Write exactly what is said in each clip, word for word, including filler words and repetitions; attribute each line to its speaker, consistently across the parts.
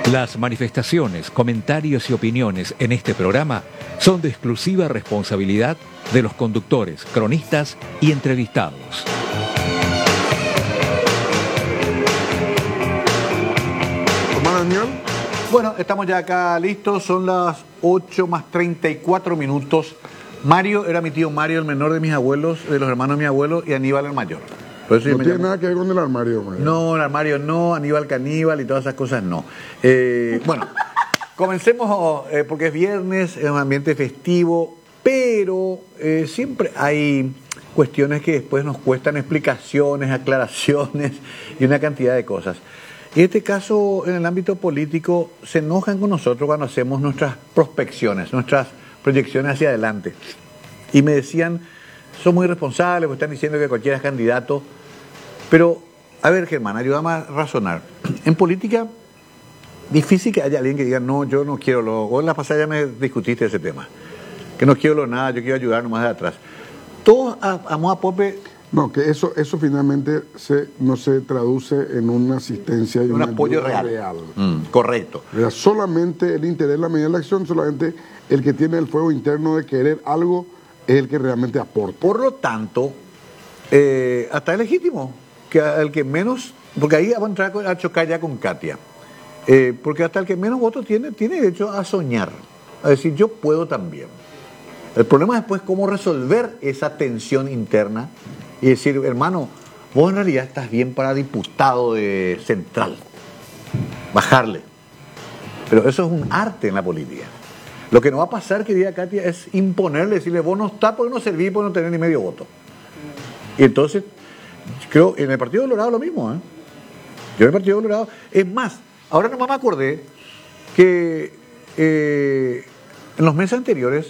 Speaker 1: Las manifestaciones, comentarios y opiniones en este programa son de exclusiva responsabilidad de los conductores, cronistas y entrevistados.
Speaker 2: Daniel. Bueno, estamos ya acá listos, son las ocho más treinta y cuatro minutos. Mario era mi tío Mario, el menor de mis abuelos, de los hermanos de mi abuelo, y Aníbal el mayor.
Speaker 3: Por eso no tiene llamo... nada que ver con el armario, Mario.
Speaker 2: No, el armario no, Aníbal Caníbal y todas esas cosas no. Eh, bueno, comencemos eh, porque es viernes, es un ambiente festivo, pero eh, siempre hay cuestiones que después nos cuestan explicaciones, aclaraciones y una cantidad de cosas. En este caso, en el ámbito político, se enojan con nosotros cuando hacemos nuestras prospecciones, nuestras proyecciones hacia adelante. Y me decían, son muy responsables, porque están diciendo que cualquiera es candidato. Pero, a ver, Germán, ayúdame a razonar. En política, difícil que haya alguien que diga, no, yo no quiero lo... Vos en la pasada ya me discutiste ese tema. Que no quiero lo nada, yo quiero ayudar nomás de atrás. Todos a, a moda pope...
Speaker 3: No, que eso eso finalmente se, no se traduce en una asistencia y
Speaker 2: un apoyo real.
Speaker 3: real.
Speaker 2: Mm, correcto.
Speaker 3: Era solamente el interés, la medida de la acción, solamente el que tiene el fuego interno de querer algo es el que realmente aporta.
Speaker 2: Por lo tanto, eh, hasta es legítimo que el que menos, porque ahí vamos a entrar a chocar ya con Katia, eh, porque hasta el que menos votos tiene, tiene derecho a soñar, a decir yo puedo también. El problema es después cómo resolver esa tensión interna y decir, hermano, vos en realidad estás bien para diputado de Central. Bajarle. Pero eso es un arte en la política. Lo que no va a pasar, querida Katia, es imponerle, decirle, vos no estás porque no servís, porque no tenés ni medio voto. Y entonces, creo, en el Partido Colorado lo mismo, ¿eh? Yo en el Partido Colorado, es más, ahora nomás me acordé que eh, en los meses anteriores,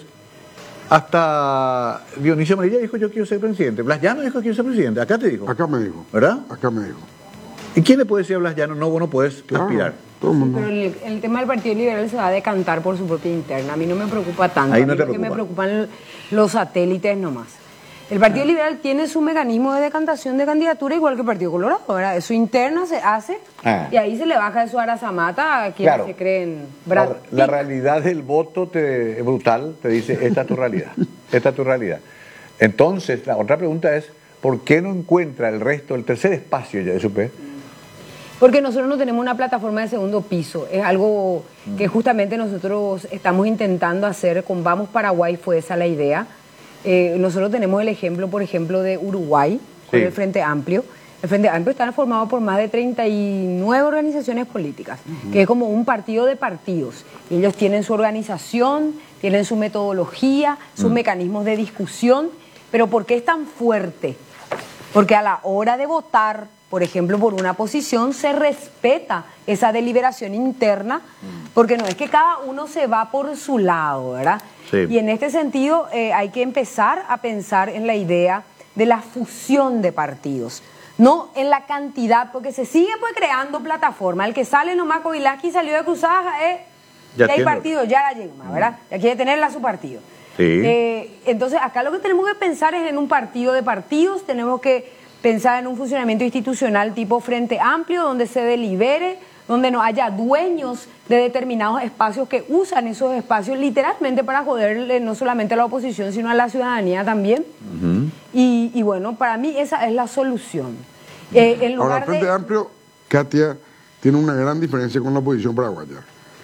Speaker 2: hasta Dionisio Amarilla dijo yo quiero ser presidente. Blas Llano dijo quiero ser presidente. Acá te dijo.
Speaker 3: Acá me dijo.
Speaker 2: ¿Verdad?
Speaker 3: Acá me dijo.
Speaker 2: ¿Y quién le puede decir a Blas Llano? No, vos no puedes claro, aspirar.
Speaker 4: Todo el mundo. Sí, pero el, el tema del Partido Liberal se va a decantar por su propia interna. A mí no me preocupa tanto.
Speaker 2: Ahí no
Speaker 4: a mí
Speaker 2: te
Speaker 4: lo
Speaker 2: preocupa.
Speaker 4: que me preocupan los satélites nomás. El Partido ah. Liberal tiene su mecanismo de decantación de candidatura igual que el Partido Colorado, ¿verdad? Su interna se hace ah. y ahí se le baja de su arazamata a quienes claro. se creen Brad
Speaker 2: Pitt. La, la realidad del voto te, brutal te dice, esta es tu realidad. Esta es tu realidad. Entonces, la otra pregunta es, ¿por qué no encuentra el resto, el tercer espacio ya de su P?
Speaker 4: Porque nosotros no tenemos una plataforma de segundo piso. Es algo que justamente nosotros estamos intentando hacer con Vamos Paraguay, fue esa la idea. Eh, nosotros tenemos el ejemplo, por ejemplo, de Uruguay, con sí. el Frente Amplio. El Frente Amplio está formado por más de treinta y nueve organizaciones políticas, uh-huh. que es como un partido de partidos. Y ellos tienen su organización, tienen su metodología, sus uh-huh. mecanismos de discusión. Pero ¿por qué es tan fuerte? Porque a la hora de votar, por ejemplo, por una posición, se respeta esa deliberación interna, uh-huh. porque no es que cada uno se va por su lado, ¿verdad? Sí. Y en este sentido eh, hay que empezar a pensar en la idea de la fusión de partidos. No en la cantidad, porque se sigue pues creando plataformas. El que sale nomás Covilaki salió de Cruzadas, eh, ya, ya hay partido, ya la llegó, ¿verdad? Ya quiere tenerla su partido.
Speaker 2: Sí.
Speaker 4: Eh, entonces acá lo que tenemos que pensar es en un partido de partidos, tenemos que pensar en un funcionamiento institucional tipo Frente Amplio, donde se delibere, donde no haya dueños de determinados espacios que usan esos espacios literalmente para joderle no solamente a la oposición, sino a la ciudadanía también. Uh-huh. y, y bueno, para mí esa es la solución. Eh, en lugar
Speaker 3: Ahora, el Frente
Speaker 4: de...
Speaker 3: Amplio, Katia, tiene una gran diferencia con la oposición paraguaya.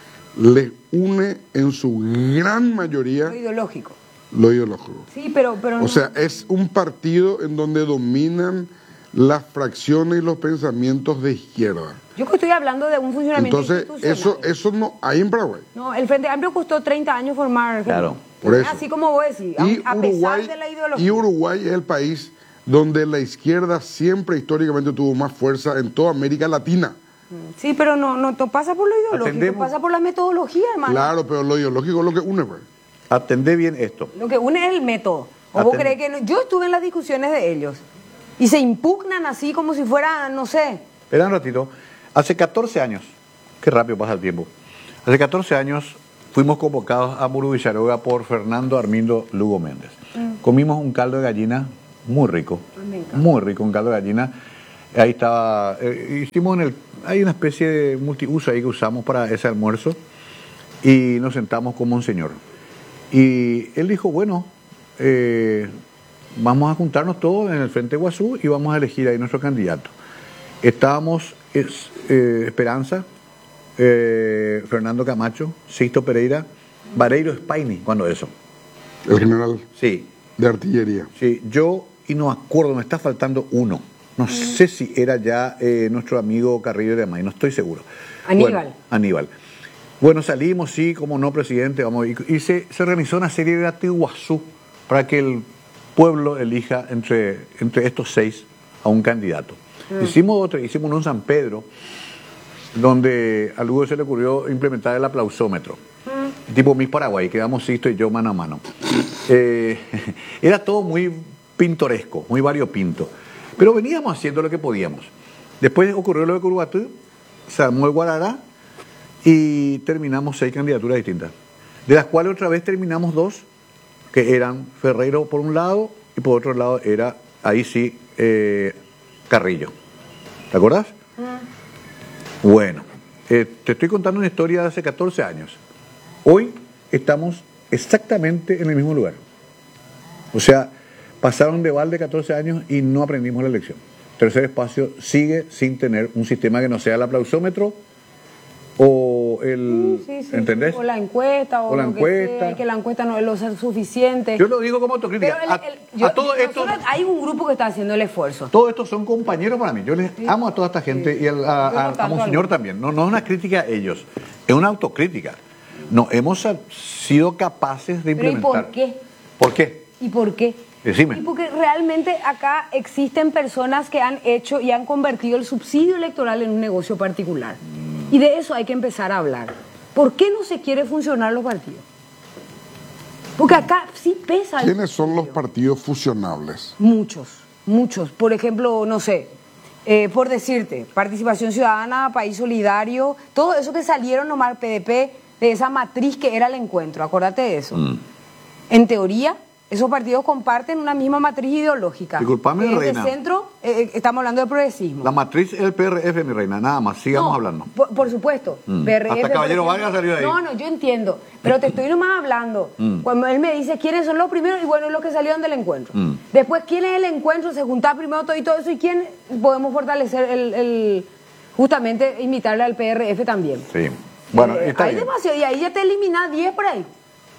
Speaker 3: Les une en su gran mayoría...
Speaker 4: Lo ideológico.
Speaker 3: Lo ideológico.
Speaker 4: Sí, pero... pero
Speaker 3: o
Speaker 4: no...
Speaker 3: sea, es un partido en donde dominan las fracciones y los pensamientos de izquierda.
Speaker 4: Yo estoy hablando de un funcionamiento
Speaker 3: Entonces,
Speaker 4: institucional.
Speaker 3: eso eso no hay en Paraguay.
Speaker 4: No, el Frente Amplio costó treinta años formar.
Speaker 2: Claro.
Speaker 3: Por eso.
Speaker 4: Así como vos decís,
Speaker 3: y
Speaker 4: a
Speaker 3: Uruguay,
Speaker 4: pesar de la ideología.
Speaker 3: Y Uruguay es el país donde la izquierda siempre históricamente tuvo más fuerza en toda América Latina.
Speaker 4: Sí, pero no, no pasa por lo ideológico, Atendemos. pasa por la metodología, hermano.
Speaker 3: Claro, pero lo ideológico es lo que une, pues.
Speaker 2: Atendé bien esto.
Speaker 4: Lo que une es el método. ¿O Atend... vos crees que no? Yo estuve en las discusiones de ellos y se impugnan así como si fuera, no sé.
Speaker 2: Espera un ratito. Hace catorce años, qué rápido pasa el tiempo, hace catorce años fuimos convocados a Muru Villaroga por Fernando Armindo Lugo Méndez. Mm. Comimos un caldo de gallina muy rico, muy rico un caldo de gallina. Ahí estaba, eh, hicimos en el, hay una especie de multiuso ahí que usamos para ese almuerzo y nos sentamos con Monseñor. Y él dijo, bueno, eh, vamos a juntarnos todos en el Frente Guazú y vamos a elegir ahí nuestro candidato. Estábamos es, eh, Esperanza, eh, Fernando Camacho, Sixto Pereira, Vareiro Spaini, cuando eso.
Speaker 3: El general
Speaker 2: Sí.
Speaker 3: de artillería.
Speaker 2: Sí, yo, y no me acuerdo, me está faltando uno. No sé si era ya eh, nuestro amigo Carrillo de Amay, no estoy seguro.
Speaker 4: Aníbal.
Speaker 2: Bueno, Aníbal. Bueno, salimos, sí, como no, presidente, vamos. Y, y se, se organizó una serie de Atiguazú para que el pueblo elija entre, entre estos seis a un candidato. Mm. Hicimos otro, hicimos uno en San Pedro, donde a Lugo se le ocurrió implementar el aplausómetro. Mm. Tipo Miss Paraguay, quedamos Sisto y yo mano a mano. Eh, era todo muy pintoresco, muy variopinto. Pero veníamos haciendo lo que podíamos. Después ocurrió lo de Curubatú, se armó el Guarará y terminamos seis candidaturas distintas. De las cuales otra vez terminamos dos, que eran Ferreiro por un lado y por otro lado era, ahí sí, eh, Carrillo. ¿Te acuerdas? Mm. Bueno, eh, te estoy contando una historia de hace catorce años. Hoy estamos exactamente en el mismo lugar. O sea, pasaron de balde catorce años y no aprendimos la lección. Tercer Espacio sigue sin tener un sistema que no sea el aplausómetro o el...
Speaker 4: Sí, sí, sí,
Speaker 2: ¿entendés?
Speaker 4: o la encuesta, o,
Speaker 2: o la
Speaker 4: lo
Speaker 2: encuesta.
Speaker 4: Que, sea, que la encuesta no es lo suficiente.
Speaker 2: Yo lo digo como autocrítica.
Speaker 4: Pero el, el,
Speaker 2: a,
Speaker 4: yo,
Speaker 2: a todo esto,
Speaker 4: hay un grupo que está haciendo el esfuerzo.
Speaker 2: Todos estos son compañeros para mí. Yo les
Speaker 4: sí,
Speaker 2: amo a toda esta gente sí. y al, a, a, a Monseñor también. No, no es una crítica a ellos, es una autocrítica. No hemos sido capaces de implementar.
Speaker 4: ¿Pero y por qué?
Speaker 2: ¿Por qué?
Speaker 4: ¿Y por qué?
Speaker 2: Decime.
Speaker 4: Y porque realmente acá existen personas que han hecho y han convertido el subsidio electoral en un negocio particular. Y de eso hay que empezar a hablar. ¿Por qué no se quiere funcionar los partidos? Porque acá sí pesa.
Speaker 3: ¿Quiénes son los partidos fusionables?
Speaker 4: Muchos, muchos. Por ejemplo, no sé, eh, por decirte, Participación Ciudadana, País Solidario, todo eso que salieron nomás P D P de esa matriz que era el encuentro. Acordate de eso. Mm. En teoría, esos partidos comparten una misma matriz ideológica.
Speaker 2: Disculpame,
Speaker 4: eh,
Speaker 2: reina.
Speaker 4: De centro, eh, estamos hablando de progresismo.
Speaker 2: La matriz es el P R F, mi reina, nada más, sigamos
Speaker 4: no,
Speaker 2: hablando.
Speaker 4: Por, por supuesto.
Speaker 2: Mm.
Speaker 4: P R F,
Speaker 2: Hasta Caballero Vargas salió de ahí.
Speaker 4: No, no, yo entiendo. Pero te estoy nomás hablando. Mm. Cuando él me dice quiénes son los primeros, y bueno, los que salieron del encuentro. Mm. Después, ¿quién es el encuentro? Se juntaba primero todo y todo eso. ¿Y quién podemos fortalecer el, el justamente invitarle al P R F también?
Speaker 2: Sí. Bueno,
Speaker 4: eh,
Speaker 2: está
Speaker 4: hay
Speaker 2: bien.
Speaker 4: demasiado. Y ahí ya te eliminas diez por ahí.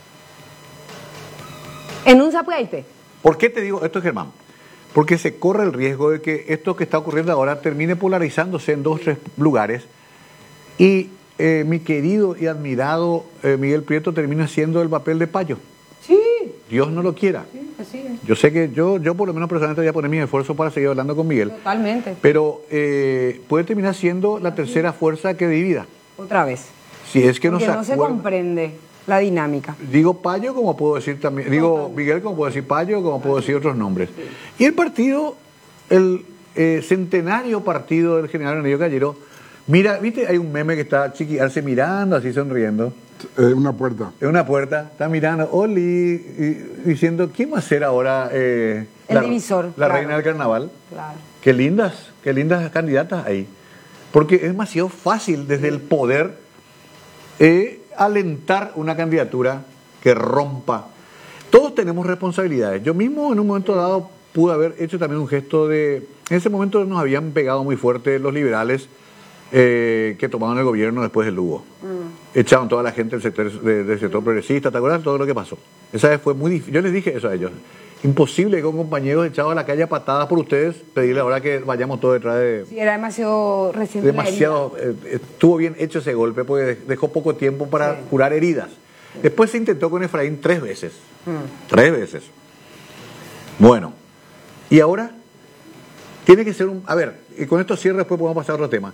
Speaker 4: En un zapuaite.
Speaker 2: ¿Por qué te digo esto, Germán? Porque se corre el riesgo de que esto que está ocurriendo ahora termine polarizándose en dos o tres lugares y eh, mi querido y admirado eh, Miguel Prieto termina haciendo el papel de payo.
Speaker 4: Sí.
Speaker 2: Dios no lo quiera.
Speaker 4: Sí, así es.
Speaker 2: Yo sé que yo, yo por lo menos personalmente voy a poner mi esfuerzo para seguir hablando con Miguel.
Speaker 4: Totalmente.
Speaker 2: Pero eh, puede terminar siendo la tercera fuerza que divida.
Speaker 4: Otra vez.
Speaker 2: Si es que
Speaker 4: Porque
Speaker 2: no se
Speaker 4: no se
Speaker 2: acuerda.
Speaker 4: comprende la dinámica.
Speaker 2: Digo payo, como puedo decir también, digo Miguel, como puedo decir payo, como puedo decir otros nombres. Y el partido, el eh, centenario partido del general René Callero, mira, viste, hay un meme que está chiquiarse mirando, así sonriendo.
Speaker 3: Es una puerta.
Speaker 2: Es una puerta, está mirando, Oli, y, diciendo, ¿quién va a ser ahora eh,
Speaker 4: el
Speaker 2: la,
Speaker 4: divisor?
Speaker 2: La
Speaker 4: Claro.
Speaker 2: reina del carnaval.
Speaker 4: Claro.
Speaker 2: Qué lindas, qué lindas candidatas ahí. Porque es demasiado fácil desde el poder eh, alentar una candidatura que rompa. Todos tenemos responsabilidades. Yo mismo en un momento dado pude haber hecho también un gesto de... En ese momento nos habían pegado muy fuerte los liberales eh, que tomaron el gobierno después del Lugo. Mm. Echaron toda la gente del sector, de, del sector progresista, ¿te acuerdas? Todo lo que pasó. Esa vez fue muy difícil. Yo les dije eso a ellos. Imposible que con compañeros echados a la calle a patadas por ustedes, pedirle ahora que vayamos todos detrás de...
Speaker 4: Sí, era demasiado reciente.
Speaker 2: Demasiado, eh, estuvo bien hecho ese golpe porque dejó poco tiempo para sí. curar heridas. Después se intentó con Efraín tres veces. Mm. Tres veces. Bueno, y ahora tiene que ser un... A ver, y con esto cierre, después podemos pasar a otro tema.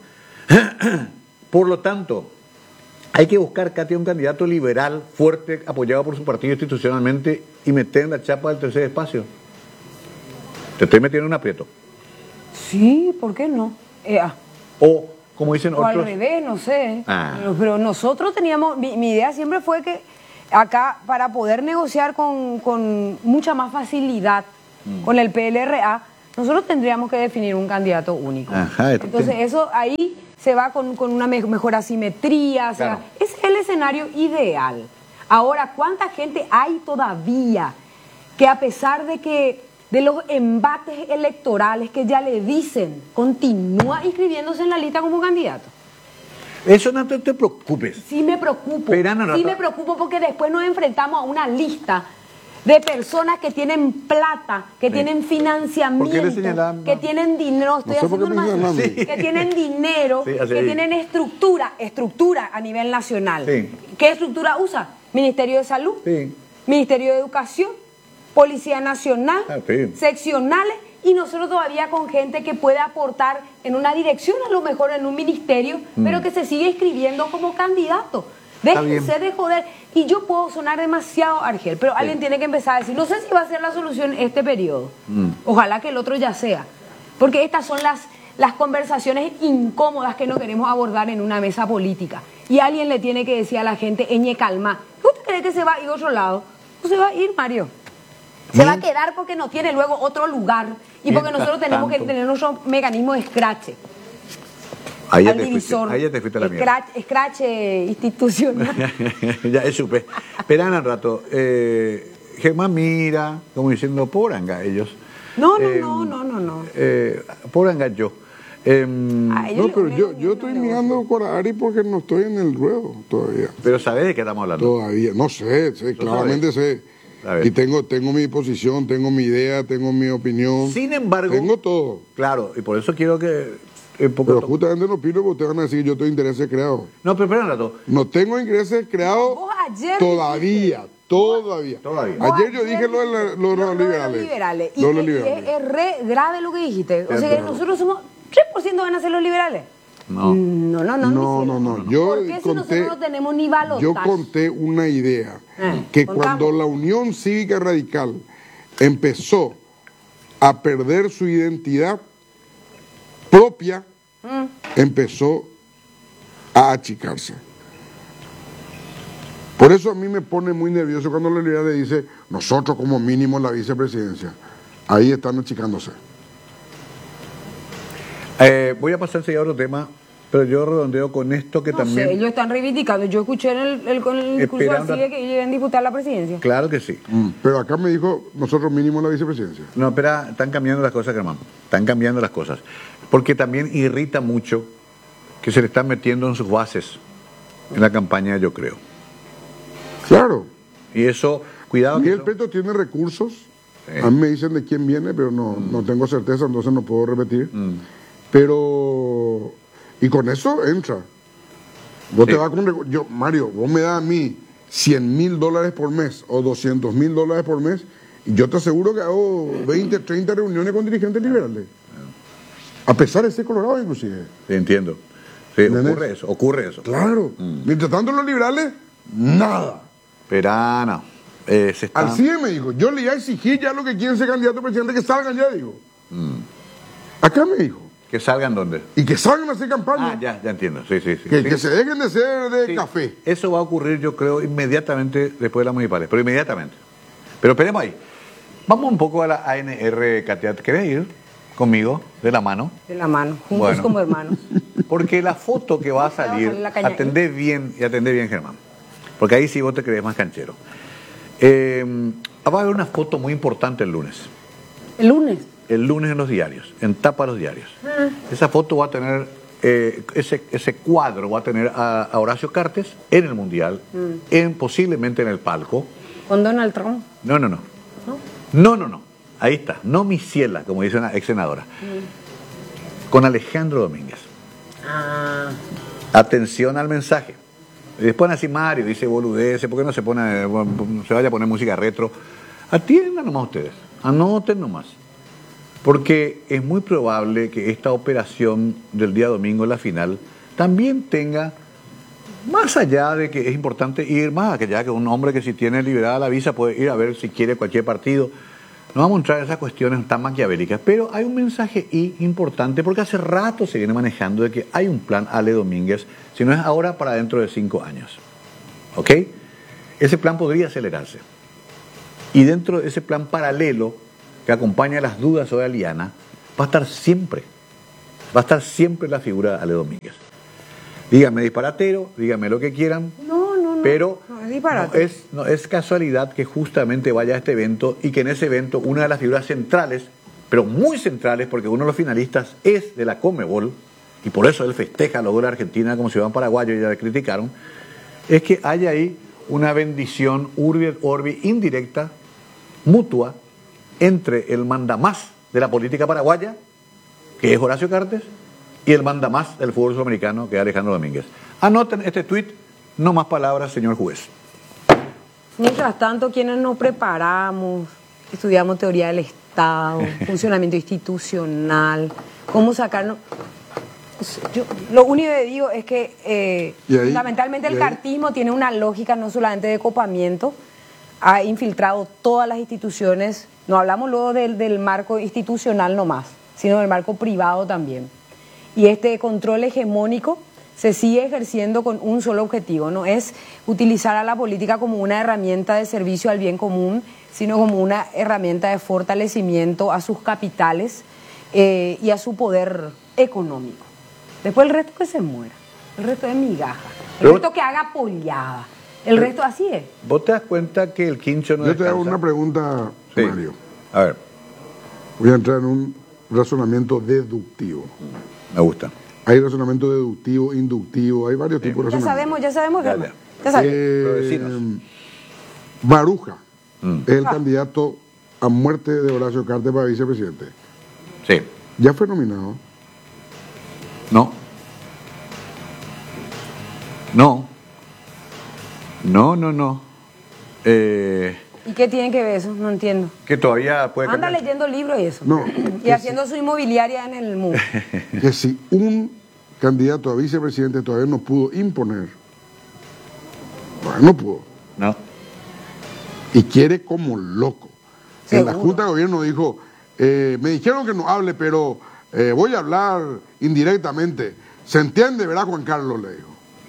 Speaker 2: Por lo tanto, hay que buscar, Katia, un candidato liberal, fuerte, apoyado por su partido institucionalmente y meter en la chapa del tercer espacio. Te estoy metiendo en un aprieto.
Speaker 4: Sí, ¿por qué no? Eh, ah.
Speaker 2: O, como dicen
Speaker 4: o
Speaker 2: otros...
Speaker 4: al revés, no sé.
Speaker 2: Ah.
Speaker 4: Pero, pero nosotros teníamos... Mi, mi idea siempre fue que acá, para poder negociar con, con mucha más facilidad mm. con el P L R A, nosotros tendríamos que definir un candidato único.
Speaker 2: Ajá,
Speaker 4: Entonces, eso ahí se va con, con una me- mejor asimetría, o sea,
Speaker 2: Claro.
Speaker 4: es el escenario ideal. Ahora, ¿cuánta gente hay todavía que a pesar de que de los embates electorales que ya le dicen, continúa inscribiéndose en la lista como candidato?
Speaker 2: Eso no te, te preocupes.
Speaker 4: Sí me preocupo,
Speaker 2: Pero, no, no,
Speaker 4: sí
Speaker 2: no.
Speaker 4: me preocupo porque después nos enfrentamos a una lista de personas que tienen plata, que
Speaker 2: Sí.
Speaker 4: tienen
Speaker 2: ¿Por qué le
Speaker 4: financiamiento,
Speaker 2: señalan?
Speaker 4: que tienen dinero, estoy
Speaker 3: No sé por
Speaker 4: haciendo
Speaker 3: qué me
Speaker 4: el más-
Speaker 3: señalan.
Speaker 2: Sí.
Speaker 4: que tienen dinero,
Speaker 2: Sí, así
Speaker 4: que
Speaker 2: ahí.
Speaker 4: tienen estructura, estructura a nivel nacional.
Speaker 2: Sí.
Speaker 4: ¿Qué estructura usa? Ministerio de Salud,
Speaker 2: Sí.
Speaker 4: Ministerio de Educación, Policía Nacional,
Speaker 2: Ah, sí.
Speaker 4: seccionales, y nosotros todavía con gente que puede aportar en una dirección, a lo mejor en un ministerio, pero que se sigue inscribiendo como candidato.
Speaker 2: Mm. Está bien.
Speaker 4: Déjense de joder. Y yo puedo sonar demasiado, Argel, pero alguien tiene que empezar a decir, no sé si va a ser la solución este periodo.
Speaker 2: Mm.
Speaker 4: Ojalá que el otro ya sea. Porque estas son las, las conversaciones incómodas que no queremos abordar en una mesa política. Y alguien le tiene que decir a la gente, eñe calma, ¿usted cree que se va a ir a otro lado? No se va a ir, Mario. Se va a quedar porque no tiene luego otro lugar y porque
Speaker 2: Mientras
Speaker 4: nosotros tenemos que
Speaker 2: tanto.
Speaker 4: tener nuestro mecanismo de escratch.
Speaker 2: Ahí ya
Speaker 4: al
Speaker 2: te fuiste,
Speaker 4: divisor.
Speaker 2: ahí ya te fuiste a la mierda.
Speaker 4: Scratch, scratch eh, institucional.
Speaker 2: Ya es supe. Esperan al rato. Eh, Germán mira, como diciendo, poranga ellos.
Speaker 4: No, no,
Speaker 2: Eh,
Speaker 4: no, no, no, no.
Speaker 2: Eh, poranga yo. Em,
Speaker 4: A ellos
Speaker 3: No,
Speaker 4: le-
Speaker 3: pero
Speaker 4: le-
Speaker 3: yo,
Speaker 4: le-
Speaker 3: yo
Speaker 4: no
Speaker 3: estoy
Speaker 4: le
Speaker 3: mirando
Speaker 4: gusta.
Speaker 3: por Ari porque no estoy en el ruedo todavía.
Speaker 2: pero ¿sabés de qué estamos hablando?
Speaker 3: Todavía, no sé, sé, claramente sé.
Speaker 2: A ver.
Speaker 3: Y tengo, tengo mi posición, tengo mi idea, tengo mi opinión.
Speaker 2: Sin embargo,
Speaker 3: Tengo todo.
Speaker 2: claro, y por eso quiero que un poco
Speaker 3: Pero
Speaker 2: to-
Speaker 3: justamente no opino porque ustedes van a decir que yo tengo intereses creados.
Speaker 2: No, pero espera un rato.
Speaker 3: No tengo intereses creados
Speaker 4: Vos ayer
Speaker 3: todavía, todavía.
Speaker 2: Todavía.
Speaker 4: Vos
Speaker 3: Ayer yo dije lo de la-
Speaker 4: dijiste
Speaker 3: lo de los
Speaker 4: lo de
Speaker 3: liberales.
Speaker 4: liberales. Y,
Speaker 3: Lo de los
Speaker 4: y es,
Speaker 3: liberales.
Speaker 4: es re grave lo que dijiste. O
Speaker 3: Es
Speaker 4: sea,
Speaker 3: bravo.
Speaker 4: nosotros somos tres por ciento van a ser los liberales.
Speaker 2: No.
Speaker 4: No, no, no.
Speaker 3: No,
Speaker 4: mi
Speaker 3: no,
Speaker 4: cielo.
Speaker 3: no. Yo
Speaker 4: ¿Por qué si
Speaker 3: conté-
Speaker 4: nosotros no tenemos ni balotaje?
Speaker 3: Yo conté una idea,
Speaker 4: Eh,
Speaker 3: que
Speaker 4: contamos.
Speaker 3: cuando la Unión Cívica Radical empezó a perder su identidad propia,
Speaker 4: Mm.
Speaker 3: empezó a achicarse. Por eso a mí me pone muy nervioso cuando la liberal le dice, nosotros como mínimo la vicepresidencia. Ahí están achicándose.
Speaker 2: Eh, voy a pasar a otro tema, pero yo redondeo con esto que
Speaker 4: No
Speaker 2: también...
Speaker 4: sé, ellos están reivindicando. Yo escuché en el, el, con el discurso de
Speaker 2: Esperando-
Speaker 4: Alcide que ellos iban a disputar la presidencia.
Speaker 2: Claro que sí.
Speaker 3: Pero acá me dijo, nosotros mínimo la vicepresidencia.
Speaker 2: No, espera, están cambiando las cosas, Germán. Están cambiando las cosas. Porque también irrita mucho que se le están metiendo en sus bases en la campaña, yo creo.
Speaker 3: Claro.
Speaker 2: Y eso, cuidado. que
Speaker 3: Miguel
Speaker 2: eso-
Speaker 3: Prieto tiene recursos.
Speaker 2: Sí.
Speaker 3: A mí me dicen de quién viene, pero no, no tengo certeza, entonces no puedo repetir.
Speaker 2: Mm.
Speaker 3: Pero... Y con eso entra. Vos
Speaker 2: Sí.
Speaker 3: te vas con... recu- Yo, Mario, vos me das a mí cien mil dólares por mes o doscientos mil dólares por mes y yo te aseguro que hago veinte, treinta reuniones con dirigentes liberales. A pesar de ser colorado inclusive.
Speaker 2: Sí, entiendo. Sí,
Speaker 3: ¿Entendés?
Speaker 2: ocurre eso, ocurre eso.
Speaker 3: Claro. Mientras tanto los liberales, nada.
Speaker 2: Pero no. Eh, se están-
Speaker 3: Alcide me dijo, yo le iba a exigir ya lo que quieren ser candidato a presidente, que salgan ya, digo.
Speaker 2: Mm.
Speaker 3: Acá me dijo.
Speaker 2: Que salgan donde.
Speaker 3: Y que salgan a hacer campaña.
Speaker 2: Ah, ya, ya entiendo. Sí, sí, sí.
Speaker 3: que,
Speaker 2: Sí.
Speaker 3: que se dejen de ser de
Speaker 2: Sí.
Speaker 3: café.
Speaker 2: Eso va a ocurrir, yo creo, inmediatamente después de las municipales. Pero inmediatamente. Pero esperemos ahí. Vamos un poco a la A N R, Katia. ¿Querés ir conmigo de la mano?
Speaker 4: De la mano, juntos
Speaker 2: Bueno.
Speaker 4: como hermanos.
Speaker 2: Porque la foto que va a
Speaker 4: Va a
Speaker 2: salir,
Speaker 4: salir la caña.
Speaker 2: atendé bien y atendé bien, Germán. Porque ahí sí vos te crees más canchero. Eh, va a haber una foto muy importante el lunes.
Speaker 4: El lunes.
Speaker 2: El lunes en los diarios, en tapa de los diarios. Esa foto va a tener, eh, ese, ese cuadro va a tener a, a Horacio Cartes en el Mundial, en, posiblemente en el palco.
Speaker 4: Con Donald Trump.
Speaker 2: No, no, no. No, no, no. Ahí está. No mi ciela, como dice una ex senadora. Con Alejandro Domínguez.
Speaker 4: Ah.
Speaker 2: Atención al mensaje. Y después así Mario dice boludece, ¿por qué no se pone, se vaya a poner música retro? Atiendan nomás ustedes, anoten nomás. Porque es muy probable que esta operación del día domingo, la final, también tenga, más allá de que es importante ir más, que ya que un hombre que si tiene liberada la visa puede ir a ver si quiere cualquier partido. No vamos a entrar en esas cuestiones tan maquiavélicas, pero hay un mensaje y importante, porque hace rato se viene manejando de que hay un plan Ale Domínguez, si no es ahora, para dentro de cinco años. ¿Ok? Ese plan podría acelerarse. Y dentro de ese plan paralelo, que acompaña las dudas sobre Aliana, va a estar siempre, va a estar siempre la figura de Ale Domínguez. Dígame disparatero, dígame lo que quieran.
Speaker 4: No, no, no.
Speaker 2: Pero
Speaker 4: no es disparate.
Speaker 2: no es, no es casualidad que justamente vaya a este evento y que en ese evento una de las figuras centrales, pero muy centrales, porque uno de los finalistas es de la Conmebol, y por eso él festeja los goles de Argentina como ciudadano paraguayo, y ya le criticaron, es que haya ahí una bendición urbi et orbi indirecta, mutua, entre el mandamás de la política paraguaya, que es Horacio Cartes, y el mandamás del fútbol sudamericano, que es Alejandro Domínguez. Anoten este tuit, no más palabras, señor juez.
Speaker 4: Mientras tanto, quienes nos preparamos, estudiamos teoría del Estado, funcionamiento institucional, cómo sacarnos... Yo, lo único que digo es que eh,
Speaker 3: ¿Y ahí?
Speaker 4: fundamentalmente el
Speaker 3: ¿Y ahí?
Speaker 4: cartismo tiene una lógica no solamente de copamiento, ha infiltrado todas las instituciones, no hablamos luego del, del marco institucional nomás, sino del marco privado también. Y este control hegemónico se sigue ejerciendo con un solo objetivo, no es utilizar a la política como una herramienta de servicio al bien común, sino como una herramienta de fortalecimiento a sus capitales eh, y a su poder económico. Después el resto que se muera, el resto es migaja, el
Speaker 2: Pero-
Speaker 4: resto que haga pollada, el resto así es.
Speaker 2: ¿Vos te das cuenta que el quincho no
Speaker 3: Yo te hago
Speaker 2: descansa?
Speaker 3: una pregunta,
Speaker 2: Sí.
Speaker 3: Mario.
Speaker 2: A ver,
Speaker 3: Voy a entrar en un razonamiento deductivo.
Speaker 2: me gusta.
Speaker 3: Hay razonamiento deductivo, inductivo, hay varios tipos de
Speaker 4: Ya
Speaker 3: razonamiento.
Speaker 4: sabemos, ya sabemos,
Speaker 2: Ya,
Speaker 4: Germán,
Speaker 2: ya.
Speaker 4: ya sabemos.
Speaker 2: Pero
Speaker 3: Eh,
Speaker 2: decinos.
Speaker 3: Baruja
Speaker 2: Mm.
Speaker 3: es el
Speaker 4: Ah.
Speaker 3: candidato a muerte de Horacio Cartes para vicepresidente.
Speaker 2: Sí.
Speaker 3: Ya fue nominado.
Speaker 2: No. No. No, no, no. Eh,
Speaker 4: ¿Y qué tiene que ver eso? No entiendo.
Speaker 2: que todavía puede
Speaker 4: Anda
Speaker 2: cambiar.
Speaker 4: leyendo libros y eso.
Speaker 3: No,
Speaker 4: Y
Speaker 3: que
Speaker 4: haciendo su inmobiliaria en el mundo.
Speaker 3: Que si un candidato a vicepresidente todavía no pudo imponer, bueno, no pudo,
Speaker 2: No.
Speaker 3: y quiere como loco. En la
Speaker 4: Seguro.
Speaker 3: Junta de Gobierno dijo, eh, me dijeron que no hable, pero eh, voy a hablar indirectamente. ¿Se entiende, verdad, Juan Carlos? Le dijo.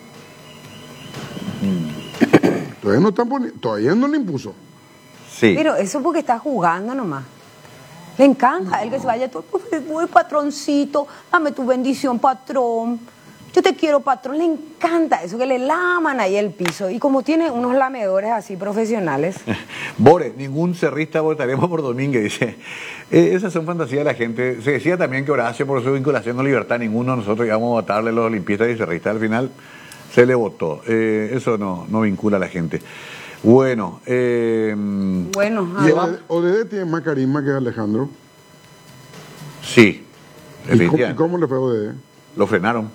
Speaker 3: Todavía no están poni- todavía no le impuso.
Speaker 2: Sí.
Speaker 4: Pero eso porque está jugando nomás. Le encanta. Él que se vaya todo, pues, voy, patroncito, dame tu bendición, patrón. Yo te quiero, patrón. Le encanta eso, que le laman ahí el piso. Y como tiene unos lamedores así profesionales,
Speaker 2: Bore, ningún cerrista votaríamos por Domínguez, dice. Eh, esas son fantasías de la gente. Se decía también que Horacio, por su vinculación con Libertad, ninguno de nosotros íbamos a votarle a los olimpistas y cerristas. Al final se le votó. Eh, eso no, no vincula a la gente. Bueno, eh,
Speaker 4: bueno,
Speaker 3: Y
Speaker 4: ah,
Speaker 3: O D D tiene más carisma que Alejandro.
Speaker 2: sí,
Speaker 3: ¿Y cómo, y
Speaker 2: definitivamente.
Speaker 3: cómo le fue a O D D?
Speaker 2: Lo frenaron.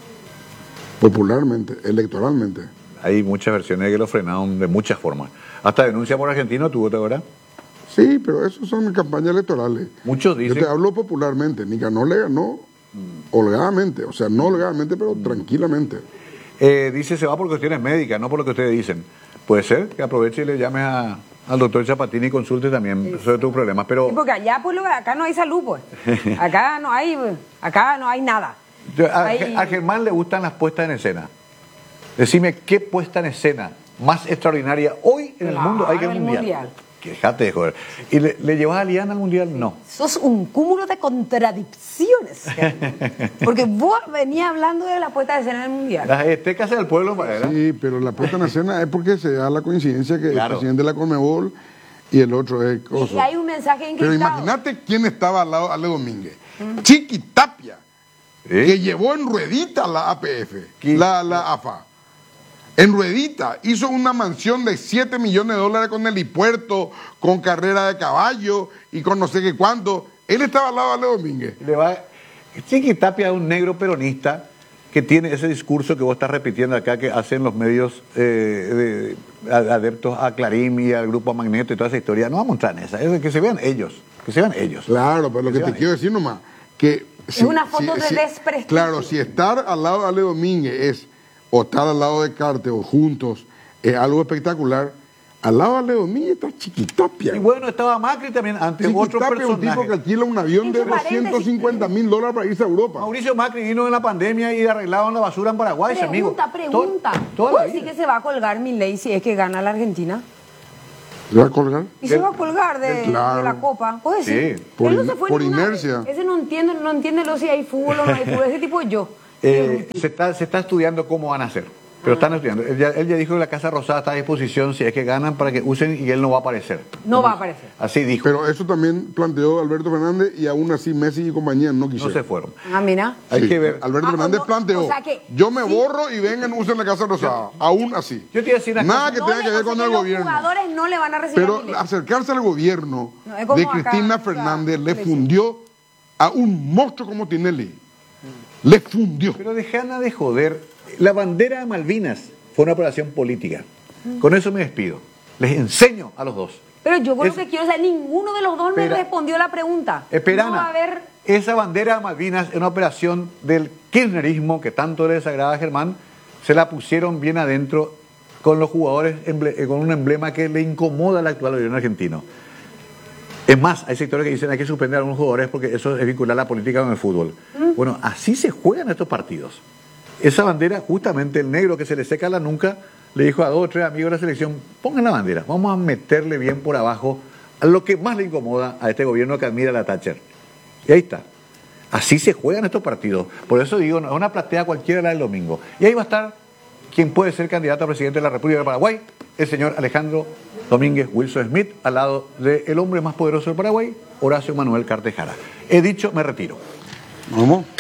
Speaker 3: Popularmente, electoralmente.
Speaker 2: Hay muchas versiones que lo frenaron de muchas formas. Hasta denuncia por argentino tuvo, ¿te acuerdas?
Speaker 3: Sí, pero eso son campañas electorales.
Speaker 2: Muchos
Speaker 3: Yo
Speaker 2: dicen...
Speaker 3: te hablo popularmente. Ni ganó, le ganó holgadamente. O sea, no holgadamente, pero tranquilamente.
Speaker 2: Eh, dice se va por cuestiones médicas, no por lo que ustedes dicen. Puede ser que aproveche y le llame a, al doctor Zapatini y consulte también sobre tus problemas. Pero
Speaker 4: sí, porque allá, pues, lo- acá no hay salud, pues. Acá no hay, acá no hay nada.
Speaker 2: yo- a,
Speaker 4: Hay-
Speaker 2: a Germán le gustan las puestas en escena. Decime qué puesta en escena más extraordinaria hoy en el
Speaker 4: Claro,
Speaker 2: mundo hay que el
Speaker 4: el
Speaker 2: mundial.
Speaker 4: mundial.
Speaker 2: Que Dejate de joder. ¿Y le, le llevas a Liana al mundial? No.
Speaker 4: Sos un cúmulo de contradicciones. Germán. Porque vos venías hablando de la puesta de escena del mundial.
Speaker 2: Las estecas del pueblo, ¿verdad?
Speaker 3: Sí, pero la puesta en escena es porque se da la coincidencia que
Speaker 2: Claro.
Speaker 3: el presidente de la Conmebol y el otro es
Speaker 4: Y,
Speaker 3: Coso.
Speaker 4: y hay un mensaje
Speaker 3: Pero
Speaker 4: encriptado.
Speaker 3: imagínate quién estaba al lado de Ale Domínguez. Chiqui Tapia,
Speaker 2: ¿Sí?
Speaker 3: que llevó en ruedita la A P F,
Speaker 2: ¿Qué?
Speaker 3: la, la A F A. En ruedita, hizo una mansión de siete millones de dólares con helipuerto, con carrera de caballo y con no sé qué cuánto. Él estaba al lado de Ale Domínguez.
Speaker 2: Le va... Chiqui Tapia es un negro peronista que tiene ese discurso que vos estás repitiendo acá, que hacen los medios eh, de- adeptos a Clarín y al Grupo Magneto y toda esa historia. No vamos a entrar en esa, es de que se vean ellos, que se vean ellos.
Speaker 3: Claro, pero lo que
Speaker 2: se
Speaker 3: te
Speaker 2: van
Speaker 3: quiero decir nomás, que...
Speaker 4: Es una foto de desprestigio.
Speaker 3: Claro, si estar al lado de Ale Domínguez es, o estar al lado de Carte o juntos, es algo espectacular, al lado de Ale Domínguez está Chiquitapia.
Speaker 2: Y bueno, estaba Macri también, ante otro
Speaker 3: Chiquitapia es un tipo que
Speaker 2: personaje.
Speaker 3: alquila un avión de
Speaker 4: Entre paréntesis.
Speaker 3: doscientos cincuenta mil dólares para irse a Europa.
Speaker 2: Mauricio Macri vino en la pandemia y arreglaban la basura en Paraguay, amigo.
Speaker 4: Pregunta, pregunta.
Speaker 2: Todo- toda la
Speaker 4: ¿Puedes decir
Speaker 2: vida.
Speaker 4: que se va a colgar Milei si es que gana la Argentina?
Speaker 3: ¿Se va a colgar?
Speaker 4: Y
Speaker 2: Del-
Speaker 4: se va a colgar de,
Speaker 3: Claro.
Speaker 4: de la copa. ¿Puedes
Speaker 2: Sí.
Speaker 4: decir?
Speaker 3: Por
Speaker 4: Él no
Speaker 3: in-
Speaker 4: se fue
Speaker 3: por
Speaker 4: ninguna
Speaker 3: inercia.
Speaker 4: vez. Ese no entiende, no entiende lo si hay fútbol o no hay fútbol. Ese tipo es yo.
Speaker 2: Eh, se, está, se está estudiando cómo van a hacer, pero están estudiando. Él ya, él ya dijo que la Casa Rosada está a disposición si es que ganan para que usen y él no va a aparecer.
Speaker 4: No va a aparecer.
Speaker 2: Así dijo.
Speaker 3: Pero eso también planteó Alberto Fernández y aún así Messi y compañía no quisieron.
Speaker 2: No se fueron.
Speaker 4: Ah, mira.
Speaker 2: Hay
Speaker 3: Sí,
Speaker 2: que ver.
Speaker 3: Alberto
Speaker 4: Ah,
Speaker 3: Fernández
Speaker 4: no,
Speaker 3: planteó,
Speaker 4: o sea que-
Speaker 3: yo me
Speaker 4: sí.
Speaker 3: borro y vengan, usen la Casa Rosada, aún así.
Speaker 2: Yo te iba a decir una
Speaker 3: Nada
Speaker 2: cosa.
Speaker 3: que
Speaker 4: No
Speaker 3: tenga
Speaker 4: le-
Speaker 3: que ver
Speaker 4: o sea
Speaker 3: con
Speaker 4: que
Speaker 3: el
Speaker 4: los
Speaker 3: gobierno.
Speaker 4: jugadores no le van a recibir
Speaker 3: Pero
Speaker 4: a Milei.
Speaker 3: acercarse al gobierno
Speaker 4: No, es como
Speaker 3: de
Speaker 4: acá,
Speaker 3: Cristina
Speaker 4: o sea,
Speaker 3: Fernández le
Speaker 4: le-
Speaker 3: fundió a un monstruo como Tinelli. Le fundió.
Speaker 2: Pero dejana de joder. La bandera de Malvinas fue una operación política. Con eso me despido. Les enseño a los dos.
Speaker 4: Pero yo con
Speaker 2: Es-
Speaker 4: lo que quiero, o sea, ninguno de los dos
Speaker 2: Espera.
Speaker 4: me respondió la pregunta.
Speaker 2: Esperana,
Speaker 4: No va a haber...
Speaker 2: esa bandera de Malvinas es una operación del kirchnerismo que tanto le desagrada a Germán. Se la pusieron bien adentro con los jugadores, emble- eh, con un emblema que le incomoda al actual gobierno argentino. Es más, hay sectores que dicen hay que suspender a algunos jugadores porque eso es vincular la política con el fútbol. Bueno, así se juegan estos partidos. Esa bandera, justamente el negro que se le seca la nuca, le dijo a dos o tres amigos de la selección, pongan la bandera, vamos a meterle bien por abajo a lo que más le incomoda a este gobierno que admira a la Thatcher. Y ahí está. Así se juegan estos partidos. Por eso digo, no es una platea cualquiera la del domingo. Y ahí va a estar quien puede ser candidato a presidente de la República de Paraguay, el señor Alejandro Domínguez Wilson Smith, al lado del hombre más poderoso del Paraguay, Horacio Manuel Cartejara. He dicho, me retiro.
Speaker 3: Vamos.